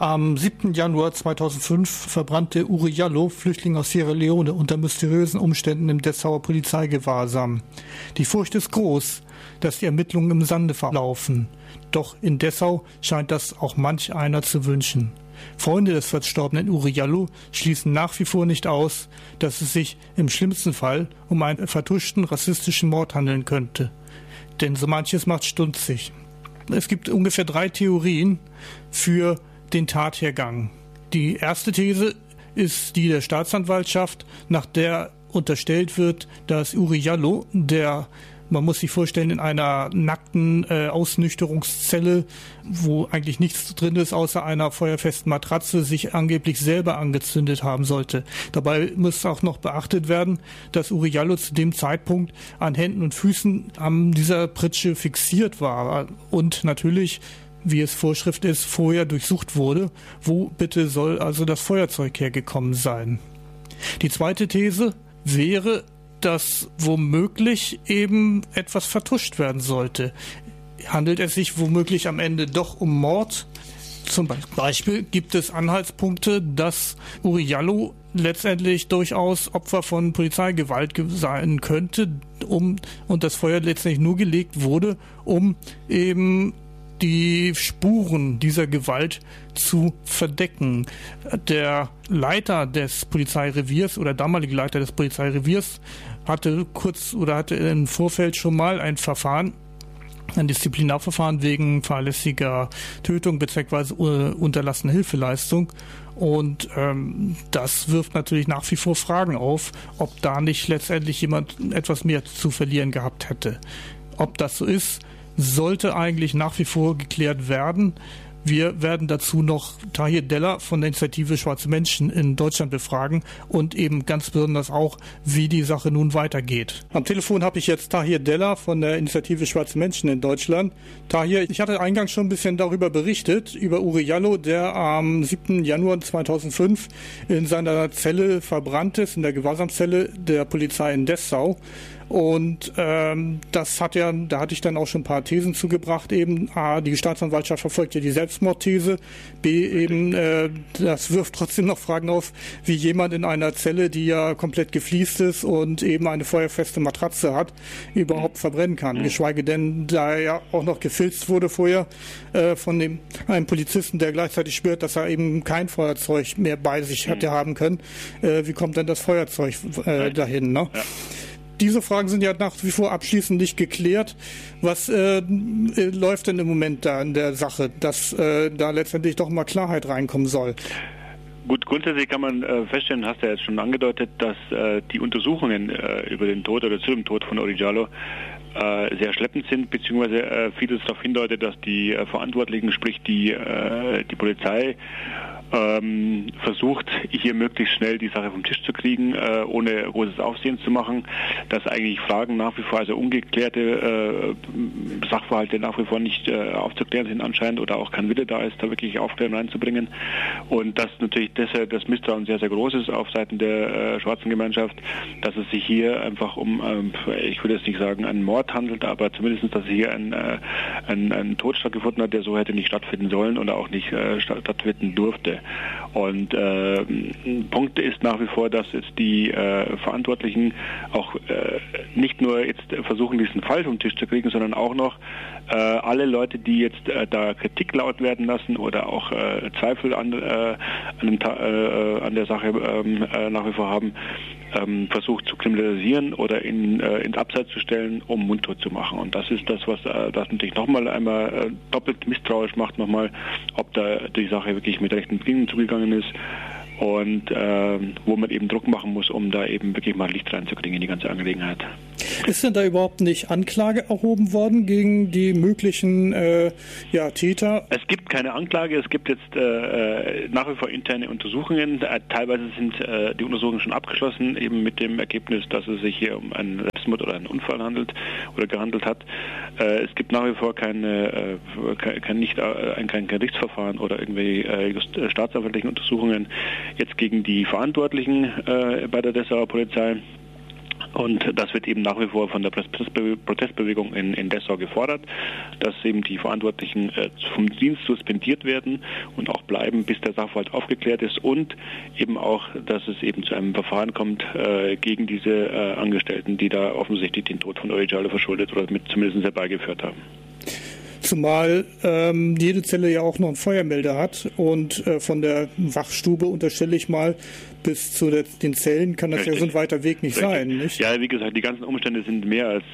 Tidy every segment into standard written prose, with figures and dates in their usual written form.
Am 7. Januar 2005 verbrannte Uri Jallo, Flüchtling aus Sierra Leone, unter mysteriösen Umständen im Dessauer Polizeigewahrsam. Die Furcht ist groß, dass die Ermittlungen im Sande verlaufen. Doch in Dessau scheint das auch manch einer zu wünschen. Freunde des verstorbenen Uri Jallo schließen nach wie vor nicht aus, dass es sich im schlimmsten Fall um einen vertuschten rassistischen Mord handeln könnte. Denn so manches macht stutzig. Es gibt ungefähr 3 Theorien für den Tathergang. Die erste These ist die der Staatsanwaltschaft, nach der unterstellt wird, dass Uri Jallo, der, man muss sich vorstellen, in einer nackten Ausnüchterungszelle, wo eigentlich nichts drin ist, außer einer feuerfesten Matratze, sich angeblich selber angezündet haben sollte. Dabei muss auch noch beachtet werden, dass Uri Jallo zu dem Zeitpunkt an Händen und Füßen an dieser Pritsche fixiert war und natürlich, wie es Vorschrift ist, vorher durchsucht wurde. Wo bitte soll also das Feuerzeug hergekommen sein? Die zweite These wäre, dass womöglich eben etwas vertuscht werden sollte. Handelt es sich womöglich am Ende doch um Mord? Zum Beispiel gibt es Anhaltspunkte, dass Uri Jallo letztendlich durchaus Opfer von Polizeigewalt sein könnte, und das Feuer letztendlich nur gelegt wurde, um eben die Spuren dieser Gewalt zu verdecken. Der Leiter des Polizeireviers oder damalige Leiter des Polizeireviers hatte im Vorfeld schon mal ein Disziplinarverfahren wegen fahrlässiger Tötung bzw. unterlassener Hilfeleistung. Und das wirft natürlich nach wie vor Fragen auf, ob da nicht letztendlich jemand etwas mehr zu verlieren gehabt hätte. Ob das so ist, sollte eigentlich nach wie vor geklärt werden. Wir werden dazu noch Tahir Della von der Initiative Schwarze Menschen in Deutschland befragen und eben ganz besonders auch, wie die Sache nun weitergeht. Am Telefon habe ich jetzt Tahir Della von der Initiative Schwarze Menschen in Deutschland. Tahir, ich hatte eingangs schon ein bisschen darüber berichtet, über Uri Jallo, der am 7. Januar 2005 in seiner Zelle verbrannt ist, in der Gewahrsamszelle der Polizei in Dessau. Und da hatte ich dann auch schon ein paar Thesen zugebracht. Eben A, die Staatsanwaltschaft verfolgt ja die Selbstmordthese. B, eben das wirft trotzdem noch Fragen auf, wie jemand in einer Zelle, die ja komplett gefliest ist und eben eine feuerfeste Matratze hat, überhaupt verbrennen kann. Geschweige denn, da er ja auch noch gefilzt wurde vorher von einem Polizisten, der gleichzeitig spürt, dass er eben kein Feuerzeug mehr bei sich hätte haben können. Wie kommt denn das Feuerzeug dahin? Ne? Ja. Diese Fragen sind ja nach wie vor abschließend nicht geklärt. Was läuft denn im Moment da in der Sache, dass da letztendlich doch mal Klarheit reinkommen soll? Gut, grundsätzlich kann man feststellen, hast du ja jetzt schon angedeutet, dass die Untersuchungen über den Tod oder zu dem Tod von Uri Jallo sehr schleppend sind, beziehungsweise vieles darauf hindeutet, dass die Verantwortlichen, sprich die Polizei, versucht, hier möglichst schnell die Sache vom Tisch zu kriegen, ohne großes Aufsehen zu machen, dass eigentlich Fragen nach wie vor, also ungeklärte Sachverhalte nach wie vor nicht aufzuklären sind anscheinend oder auch kein Wille da ist, da wirklich Aufklärung reinzubringen, und dass natürlich deshalb das Misstrauen sehr, sehr groß ist auf Seiten der schwarzen Gemeinschaft, dass es sich hier einfach um, ich will jetzt nicht sagen einen Mord handelt, aber zumindest, dass hier ein Tod stattgefunden hat, der so hätte nicht stattfinden sollen oder auch nicht stattfinden durfte. Und Punkt ist nach wie vor, dass jetzt die Verantwortlichen auch nicht nur jetzt versuchen, diesen Fall vom Tisch zu kriegen, sondern auch noch alle Leute, die jetzt da Kritik laut werden lassen oder auch Zweifel an der Sache nach wie vor haben, versucht zu kriminalisieren oder ins Abseits zu stellen, um mundtot zu machen. Und das ist das, was das natürlich nochmal einmal doppelt misstrauisch macht, nochmal, ob da die Sache wirklich mit rechten Bedingungen zugegangen ist und wo man eben Druck machen muss, um da eben wirklich mal Licht reinzukriegen in die ganze Angelegenheit. Ist denn da überhaupt nicht Anklage erhoben worden gegen die möglichen Täter? Es gibt keine Anklage, es gibt jetzt nach wie vor interne Untersuchungen. Teilweise sind die Untersuchungen schon abgeschlossen, eben mit dem Ergebnis, dass es sich hier um einen Selbstmord oder einen Unfall gehandelt hat. Es gibt nach wie vor kein Gerichtsverfahren oder irgendwelche staatsanwaltlichen Untersuchungen jetzt gegen die Verantwortlichen bei der Dessauer Polizei. Und das wird eben nach wie vor von der Protestbewegung in Dessau gefordert, dass eben die Verantwortlichen vom Dienst suspendiert werden und auch bleiben, bis der Sachverhalt aufgeklärt ist, und eben auch, dass es eben zu einem Verfahren kommt gegen diese Angestellten, die da offensichtlich den Tod von Uri Jalloh verschuldet oder zumindest herbeigeführt haben. Zumal jede Zelle ja auch noch einen Feuermelder hat und von der Wachstube, unterstelle ich mal, bis zu den Zellen kann das Richtig. Ja so ein weiter Weg nicht sein. Nicht? Ja, wie gesagt, die ganzen Umstände sind mehr als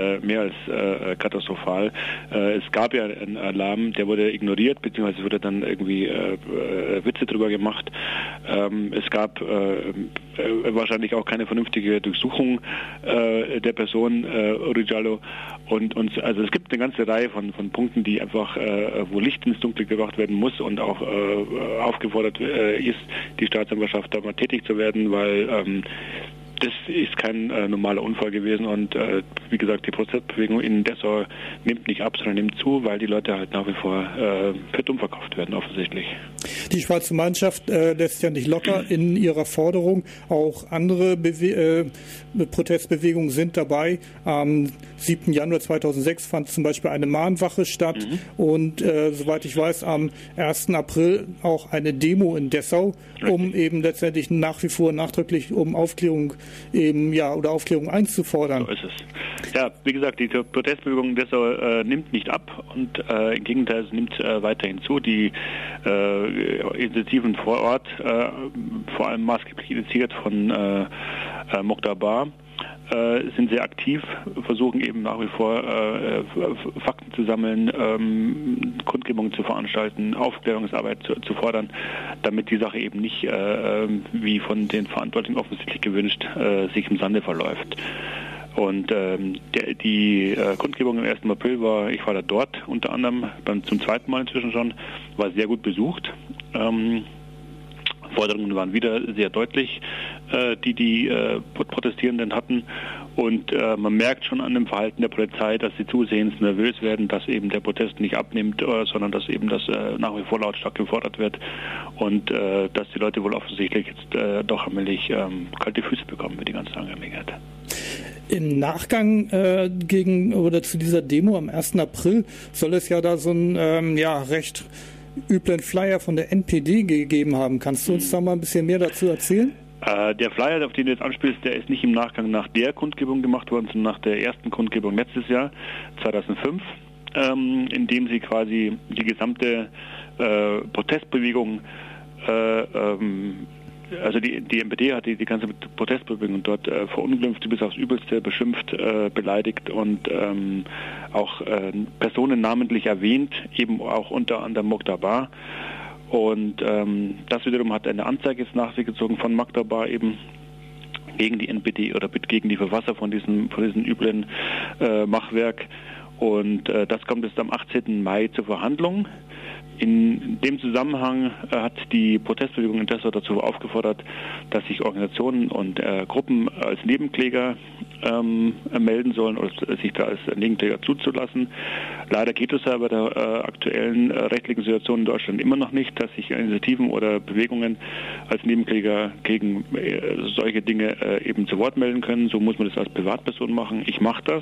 katastrophal. Es gab ja einen Alarm, der wurde ignoriert, beziehungsweise wurde dann irgendwie Witze drüber gemacht. Es gab wahrscheinlich auch keine vernünftige Durchsuchung der Person Uri Jalloh. Also es gibt eine ganze Reihe von Punkten, die einfach, wo Licht ins Dunkle gebracht werden muss und auch aufgefordert ist, die Staatsanwaltschaft da mal tätig zu werden, weil das ist kein normaler Unfall gewesen und wie gesagt, die Protestbewegung in Dessau nimmt nicht ab, sondern nimmt zu, weil die Leute halt nach wie vor für dumm verkauft werden, offensichtlich. Die Schwarze Mannschaft lässt ja nicht locker in ihrer Forderung. Auch andere Protestbewegungen sind dabei. Am 7. Januar 2006 fand zum Beispiel eine Mahnwache statt und soweit ich weiß, am 1. April auch eine Demo in Dessau, um eben letztendlich nach wie vor nachdrücklich um Aufklärung Aufklärung einzufordern. So ist es. Ja, wie gesagt, die Protestbewegung Dessau nimmt nicht ab und im Gegenteil, es nimmt weiterhin zu. Die Initiativen vor Ort, vor allem maßgeblich initiiert von Mokhtar Bar, sind sehr aktiv, versuchen eben nach wie vor Fakten zu sammeln, Kundgebungen zu veranstalten, Aufklärungsarbeit zu fordern, damit die Sache eben nicht, wie von den Verantwortlichen offensichtlich gewünscht, sich im Sande verläuft. Und die Kundgebung am 1. April ich war da dort unter anderem, zum zweiten Mal inzwischen schon, war sehr gut besucht. Forderungen waren wieder sehr deutlich, die Protestierenden hatten. Und man merkt schon an dem Verhalten der Polizei, dass sie zusehends nervös werden, dass eben der Protest nicht abnimmt, sondern dass eben das nach wie vor lautstark gefordert wird. Und dass die Leute wohl offensichtlich jetzt doch allmählich kalte Füße bekommen für die ganze Angelegenheit. Im Nachgang zu dieser Demo am 1. April soll es ja da so ein recht üblen Flyer von der NPD gegeben haben. Kannst du uns da mal ein bisschen mehr dazu erzählen? Der Flyer, auf den du jetzt anspielst, der ist nicht im Nachgang nach der Kundgebung gemacht worden, sondern nach der ersten Kundgebung letztes Jahr, 2005, in dem sie quasi die gesamte Protestbewegung also die NPD hat die ganze Protestbewegung dort verunglimpft, bis aufs Übelste beschimpft, beleidigt und auch Personen namentlich erwähnt, eben auch unter anderem Mokhtar Bar. Und das wiederum hat eine Anzeige jetzt nach sich gezogen von Mokhtar Bar eben gegen die NPD oder gegen die Verfasser von diesem üblen Machwerk. Und das kommt jetzt am 18. Mai zur Verhandlung. In dem Zusammenhang hat die Protestbewegung in Dessau dazu aufgefordert, dass sich Organisationen und Gruppen als Nebenkläger melden sollen oder sich da als Nebenkläger zuzulassen. Leider geht es ja bei der aktuellen rechtlichen Situation in Deutschland immer noch nicht, dass sich Initiativen oder Bewegungen als Nebenkläger gegen solche Dinge eben zu Wort melden können. So muss man das als Privatperson machen. Ich mache das,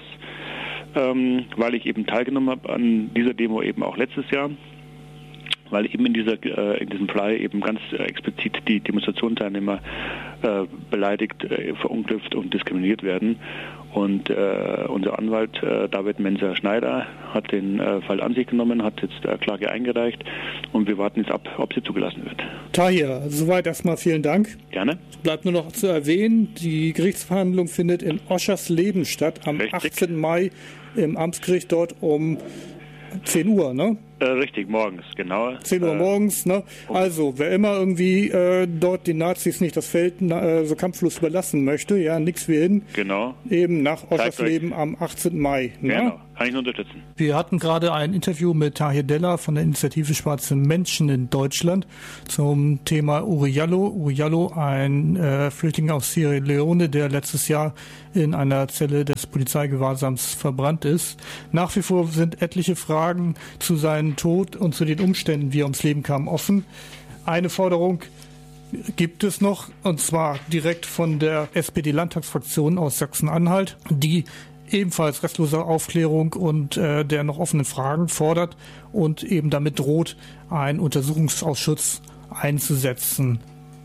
weil ich eben teilgenommen habe an dieser Demo eben auch letztes Jahr, weil eben in diesem Flyer eben ganz explizit die Demonstrationsteilnehmer beleidigt, verunglimpft und diskriminiert werden. Und unser Anwalt David Menser-Schneider hat den Fall an sich genommen, hat jetzt Klage eingereicht und wir warten jetzt ab, ob sie zugelassen wird. Tahir, soweit erstmal vielen Dank. Gerne. Bleibt nur noch zu erwähnen, die Gerichtsverhandlung findet in Oschersleben statt am Richtig. 18. Mai im Amtsgericht dort um 10 Uhr, ne? Richtig, morgens, genau. 10 Uhr morgens, ne? Also, wer immer irgendwie dort den Nazis nicht das Feld so kampflos überlassen möchte, ja, nix wie hin. Genau. Eben nach Oschersleben am 18. Mai. Ne? Genau, kann ich nur unterstützen. Wir hatten gerade ein Interview mit Tahir Della von der Initiative Schwarze Menschen in Deutschland zum Thema Uri Jalloh. Uri Jalloh, ein Flüchtling aus Sierra Leone, der letztes Jahr in einer Zelle des Polizeigewahrsams verbrannt ist. Nach wie vor sind etliche Fragen zu seinem Tod und zu den Umständen, wie er ums Leben kam, offen. Eine Forderung gibt es noch, und zwar direkt von der SPD-Landtagsfraktion aus Sachsen-Anhalt, die ebenfalls restlose Aufklärung und der noch offenen Fragen fordert und eben damit droht, einen Untersuchungsausschuss einzusetzen.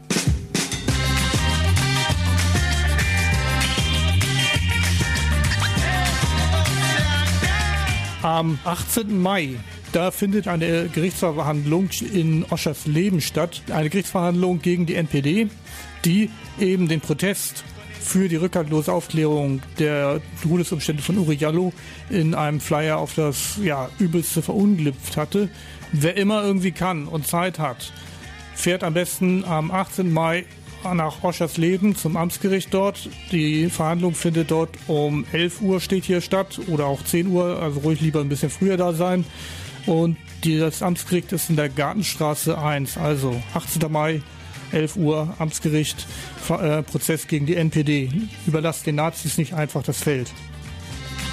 Am 18. Mai, da findet eine Gerichtsverhandlung in Oschersleben statt. Eine Gerichtsverhandlung gegen die NPD, die eben den Protest für die rückhaltlose Aufklärung der Todesumstände von Uri Jallo in einem Flyer auf das Übelste verunglimpft hatte. Wer immer irgendwie kann und Zeit hat, fährt am besten am 18. Mai nach Oschersleben zum Amtsgericht dort. Die Verhandlung findet dort um 11 Uhr steht hier statt oder auch 10 Uhr, also ruhig lieber ein bisschen früher da sein. Und das Amtsgericht ist in der Gartenstraße 1, also 18. Mai, 11 Uhr, Amtsgericht, Prozess gegen die NPD. Überlasst den Nazis nicht einfach das Feld.